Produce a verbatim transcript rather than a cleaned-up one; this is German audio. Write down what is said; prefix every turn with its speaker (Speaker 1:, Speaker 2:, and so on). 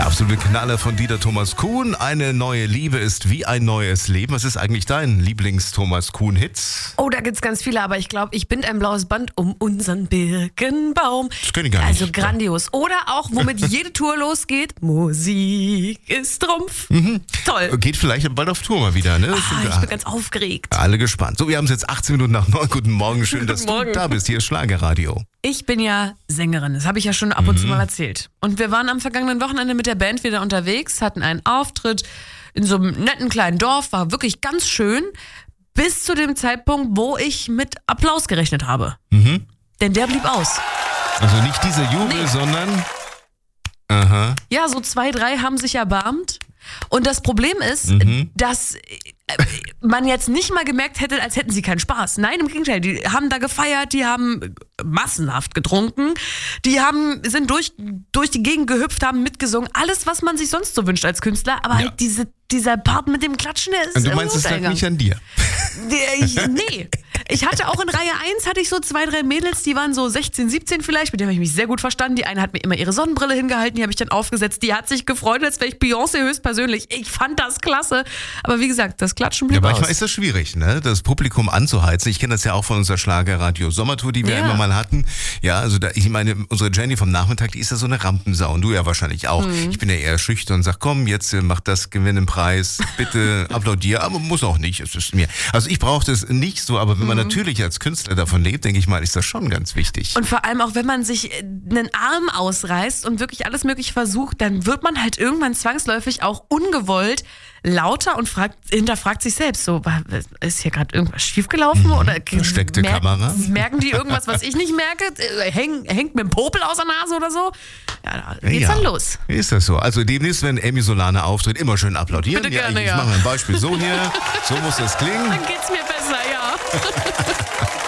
Speaker 1: Der absolute Knaller von Dieter Thomas Kuhn. Eine neue Liebe ist wie ein neues Leben. Was ist eigentlich dein Lieblings-Thomas Kuhn-Hit?
Speaker 2: Oh, da gibt's ganz viele, aber ich glaube, ich bind ein blaues Band um unseren Birkenbaum.
Speaker 1: Das kenne ich gar nicht.
Speaker 2: Also grandios. Oder auch, womit jede Tour losgeht, Musik ist Trumpf.
Speaker 1: Mhm.
Speaker 2: Toll.
Speaker 1: Geht vielleicht bald auf Tour mal wieder, ne?
Speaker 2: Ah, ich bin ganz aufgeregt.
Speaker 1: Alle gespannt. So, wir haben es jetzt achtzehn Minuten nach neun. Guten Morgen, schön, dass
Speaker 2: Guten Morgen.
Speaker 1: du da bist. Hier ist Schlagerradio.
Speaker 2: Ich bin ja Sängerin, das habe ich ja schon ab und zu mal erzählt. Und wir waren am vergangenen Wochenende mit der Band wieder unterwegs, hatten einen Auftritt in so einem netten kleinen Dorf, war wirklich ganz schön, bis zu dem Zeitpunkt, wo ich mit Applaus gerechnet habe.
Speaker 1: Mhm.
Speaker 2: Denn der blieb aus.
Speaker 1: Also nicht dieser Jubel,
Speaker 2: Nee.
Speaker 1: sondern... Aha.
Speaker 2: Ja, so zwei, drei haben sich erbarmt. Und das Problem ist,
Speaker 1: Mhm.
Speaker 2: dass äh, man jetzt nicht mal gemerkt hätte, als hätten sie keinen Spaß. Nein, im Gegenteil, die haben da gefeiert, die haben massenhaft getrunken, die haben sind durch, durch die Gegend gehüpft, haben mitgesungen. Alles, was man sich sonst so wünscht als Künstler. Aber
Speaker 1: Ja.
Speaker 2: halt diese, dieser Part mit dem Klatschen, der ist
Speaker 1: Und du
Speaker 2: irgendwie
Speaker 1: meinst, es lag
Speaker 2: untergegangen.
Speaker 1: nicht an dir?
Speaker 2: Der- Ich, nee. Ich hatte auch in Reihe eins hatte ich so zwei, drei Mädels, die waren so sechzehn, siebzehn vielleicht, mit denen habe ich mich sehr gut verstanden. Die eine hat mir immer ihre Sonnenbrille hingehalten, die habe ich dann aufgesetzt. Die hat sich gefreut, als wäre ich Beyoncé höchstpersönlich. Ich fand das klasse. Aber wie gesagt, das Klatschen blieb
Speaker 1: Ja,
Speaker 2: aus.
Speaker 1: manchmal ist das schwierig, ne? Das Publikum anzuheizen. Ich kenne das ja auch von unserer Schlagerradio Sommertour, die wir
Speaker 2: Ja.
Speaker 1: immer mal hatten. Ja, also da, ich meine, unsere Jenny vom Nachmittag, die ist ja so eine Rampensau und du ja wahrscheinlich auch.
Speaker 2: Mhm.
Speaker 1: Ich bin ja eher schüchtern und sag, komm, jetzt äh, mach das, gewinn den Preis, bitte applaudier, aber muss auch nicht. Es ist mir. Also ich brauche das nicht so, aber wenn man natürlich als Künstler davon lebt, denke ich mal, ist das schon ganz wichtig.
Speaker 2: Und vor allem auch, wenn man sich einen Arm ausreißt und wirklich alles Mögliche versucht, dann wird man halt irgendwann zwangsläufig auch ungewollt lauter und fragt, hinterfragt sich selbst so, war- ist hier gerade irgendwas schiefgelaufen? Oder
Speaker 1: Versteckte
Speaker 2: merken,
Speaker 1: Kamera?
Speaker 2: merken die irgendwas, was ich nicht merke? Äh, Häng, hängt mir ein Popel aus der Nase oder so? Ja, da geht's
Speaker 1: Ja.
Speaker 2: dann los.
Speaker 1: Ist das so? Also demnächst, wenn Amy Solana auftritt, immer schön applaudieren.
Speaker 2: Bitte
Speaker 1: ja,
Speaker 2: gerne,
Speaker 1: ich, ich
Speaker 2: ja.
Speaker 1: mache mal ein Beispiel so hier. So muss das klingen.
Speaker 2: Dann geht's mir besser, ja.